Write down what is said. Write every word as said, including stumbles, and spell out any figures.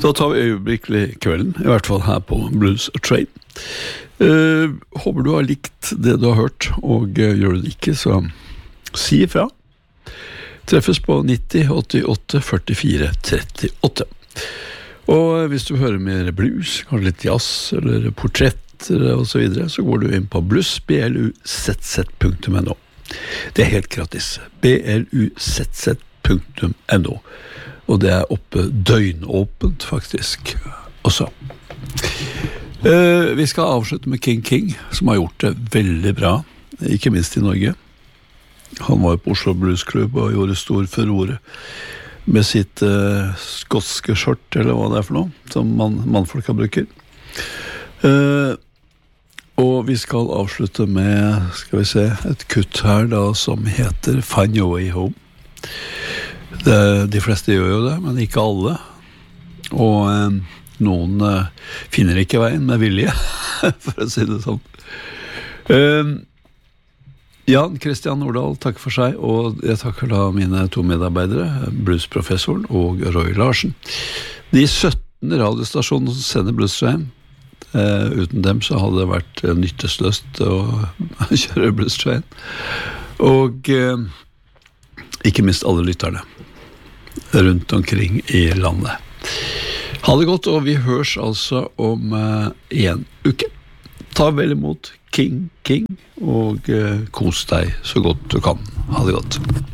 Da tar vi øyeblikkelig kvelden, i hvert fall her på Blues Train. Uh, håper du har likt det du har hørt, og uh, gjør du det ikke, så si ifra. Treffes på nitti åttiåtte førtifire trettiåtte. Og hvis du hører mer blues, kanskje litt jazz eller portretter og så videre, så går du inn på blues bluzz punktum no. Det er helt gratis. bluzz punktum no. Og det er oppe døgnåpent faktisk også. Eh, vi skal avslutte med King King, som har gjort det veldig bra, ikke minst i Norge. Han var på Oslo Blues Club og gjorde stor furore med sitt eh, skotske skjort, eller hva det er for noe, som man, mannfolka bruker. Eh, og vi skal avslutte med, skal vi se, et kutt her da, som heter Find Your Way Home. Det, de fleste gjør jo det, men ikke alle. Og eh, noen eh, finner ikke veien med vilje, for å si det sånn. Eh, Jan Christian Nordahl takker for seg, og jeg takker da mine to medarbeidere, bluesprofessoren og Roy Larsen. De sytten radiostasjonene som sender Blues Train, eh, uten dem så hadde det vært nyttesløst å kjøre Blues Train. Og eh, ikke minst alle lytterne rundt omkring i landet. Ha det godt, og vi hørs altså om eh, en uke. Ta vel imot King King, og eh, kos deg så godt du kan. Ha det godt.